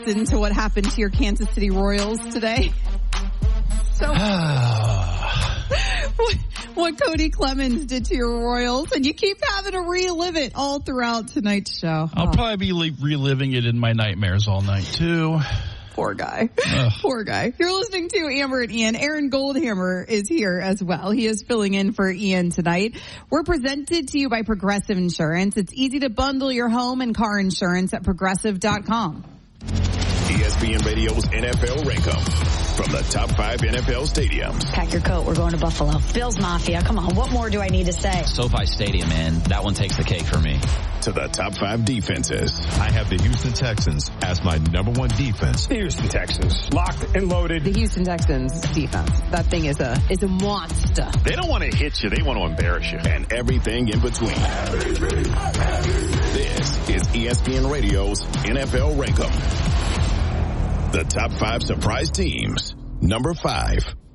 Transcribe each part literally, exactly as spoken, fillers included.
listen to what happened to your Kansas City Royals today? So what, what Cody Clemens did to your Royals, and you keep having to relive it all throughout tonight's show. I'll oh. probably be li- reliving it in my nightmares all night, too. Poor guy. Poor guy. You're listening to Amber and Ian. Aaron Goldhammer is here as well. He is filling in for Ian tonight. We're presented to you by Progressive Insurance. It's easy to bundle your home and car insurance at progressive dot com. E S P N Radio's N F L Rankum. From the top five N F L stadiums. Pack your coat. We're going to Buffalo. Bills Mafia. Come on. What more do I need to say? SoFi Stadium, man. That one takes the cake for me. To the top five defenses. I have the Houston Texans as my number one defense. The Houston Texans. Locked and loaded. The Houston Texans defense. That thing is a is a monster. They don't want to hit you. They want to embarrass you. And everything in between. This is E S P N Radio's N F L Rankum. The top five surprise teams. Number five.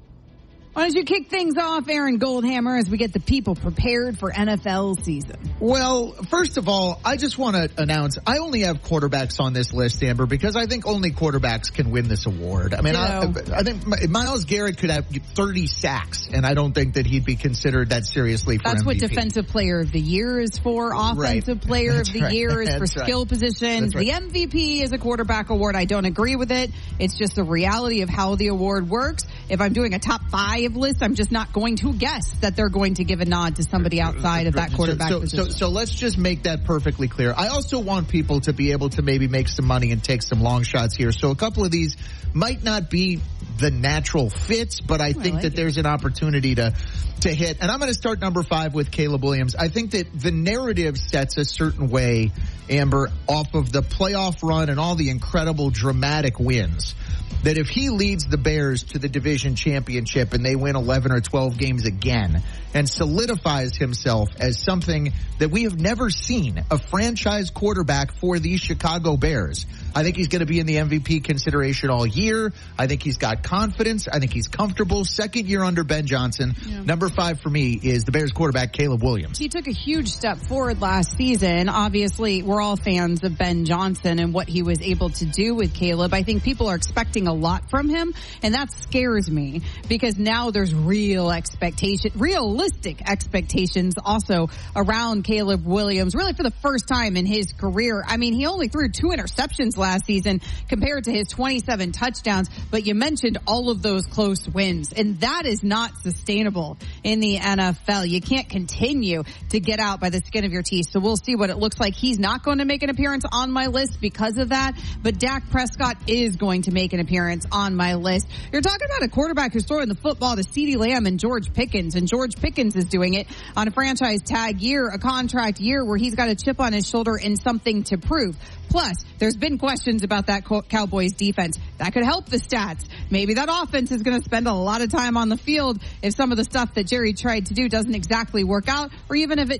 Why don't you kick things off, Aaron Goldhammer, as we get the people prepared for N F L season? Well, first of all, I just want to announce I only have quarterbacks on this list, Amber, because I think only quarterbacks can win this award. I mean, I, I think Myles Garrett could have thirty sacks, and I don't think that he'd be considered that seriously for That's M V P. what Defensive Player of the Year is for. Offensive Right. Player That's of the right. Year is That's for right. skill positions. Right. The M V P is a quarterback award. I don't agree with it. It's just the reality of how the award works. If I'm doing a top five list, I'm just not going to guess that they're going to give a nod to somebody outside of that quarterback so, so, position. So, so let's just make that perfectly clear. I also want people to be able to maybe make some money and take some long shots here. So a couple of these might not be the natural fits, but I think I like that it. There's an opportunity to to hit. And I'm going to start number five with Caleb Williams. I think that the narrative sets a certain way, Amber, off of the playoff run and all the incredible dramatic wins, that if he leads the Bears to the division championship and they win eleven or twelve games again and solidifies himself as something that we have never seen, a franchise quarterback for the Chicago Bears, I think he's going to be in the M V P consideration all year. I think he's got confidence. I think he's comfortable. Second year under Ben Johnson. Yeah. Number five for me is the Bears quarterback, Caleb Williams. He took a huge step forward last season. Obviously, we're all fans of Ben Johnson and what he was able to do with Caleb. I think people are expecting a lot from him, and that scares me because now there's real expectation, realistic expectations also around Caleb Williams, really for the first time in his career. I mean, he only threw two interceptions last season compared to his twenty-seven touchdowns, but you mentioned all of those close wins, and that is not sustainable in the N F L. You can't continue to get out by the skin of your teeth, so we'll see what it looks like. He's not going to make an appearance on my list because of that, but Dak Prescott is going to make an appearance on my list. You're talking about a quarterback who's throwing the football to CeeDee Lamb and George Pickens, and George Pickens is doing it on a franchise tag year, a contract year where he's got a chip on his shoulder and something to prove. Plus, there's been questions about that Cowboys defense. That could help the stats. Maybe that offense is going to spend a lot of time on the field if some of the stuff that Jerry tried to do doesn't exactly work out, or even if it